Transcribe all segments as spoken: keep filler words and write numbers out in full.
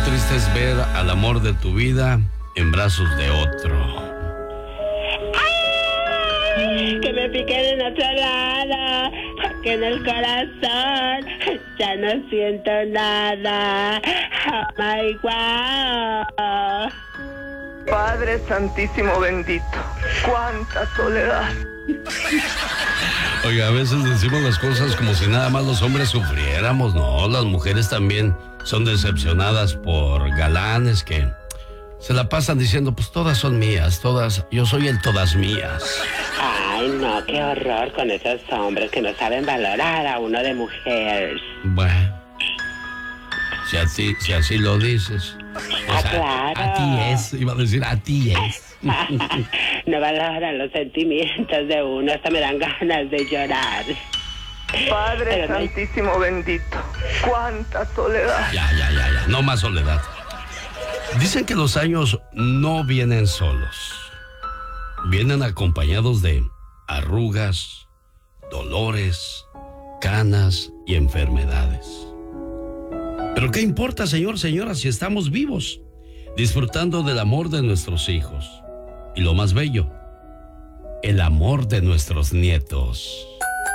triste es ver al amor de tu vida en brazos de otro. Ay, que me piquen en otro lado, que en el corazón ya no siento nada. Oh my God. Padre Santísimo bendito, cuánta soledad. Oiga, a veces decimos las cosas como si nada más los hombres sufriéramos, ¿no? Las mujeres también son decepcionadas por galanes que se la pasan diciendo, pues todas son mías, todas, yo soy el todas mías. Ay, no, qué horror con esos hombres que no saben valorar a uno de mujer. Bueno, si, a ti, si así lo dices. Ah, a, claro. A ti es, iba a decir, a ti es. No valoran los sentimientos de uno, hasta me dan ganas de llorar. Padre Pero no hay- Santísimo bendito, cuánta soledad. Ya, ya, ya, ya, no más soledad. Dicen que los años no vienen solos. Vienen acompañados de arrugas, dolores, canas y enfermedades. Pero ¿qué importa, señor, señora, si estamos vivos, disfrutando del amor de nuestros hijos? Y lo más bello, el amor de nuestros nietos.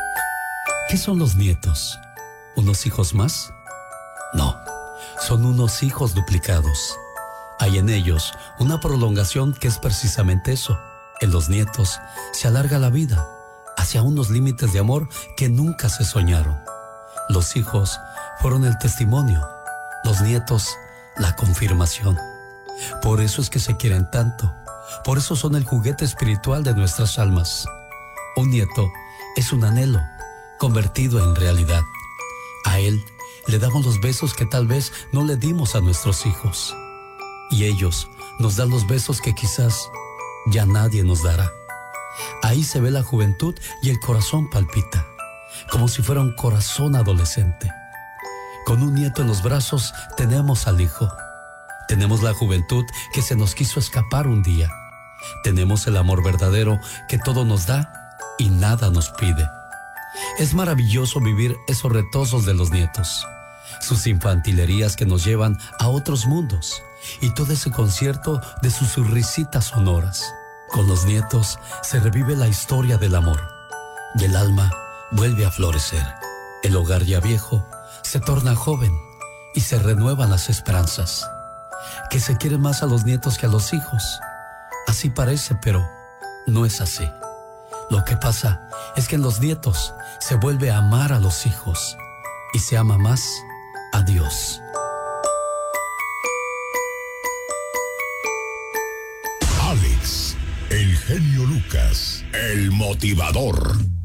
¿Qué son los nietos? ¿Unos hijos más? No, son unos hijos duplicados. Hay en ellos una prolongación que es precisamente eso. En los nietos se alarga la vida hacia unos límites de amor que nunca se soñaron. Los hijos fueron el testimonio, los nietos la confirmación. Por eso es que se quieren tanto, por eso son el juguete espiritual de nuestras almas. Un nieto es un anhelo convertido en realidad. A él le damos los besos que tal vez no le dimos a nuestros hijos. Y ellos nos dan los besos que quizás ya nadie nos dará. Ahí se ve la juventud y el corazón palpita, como si fuera un corazón adolescente. Con un nieto en los brazos tenemos al hijo. Tenemos la juventud que se nos quiso escapar un día. Tenemos el amor verdadero que todo nos da y nada nos pide. Es maravilloso vivir esos retozos de los nietos, sus infantilerías que nos llevan a otros mundos y todo ese concierto de sus risitas sonoras. Con los nietos se revive la historia del amor y el alma vuelve a florecer. El hogar ya viejo se torna joven y se renuevan las esperanzas. Que se quieren más a los nietos que a los hijos. Así parece, pero no es así. Lo que pasa es que en los nietos se vuelve a amar a los hijos y se ama más a Dios. Alex, el genio Lucas, el motivador.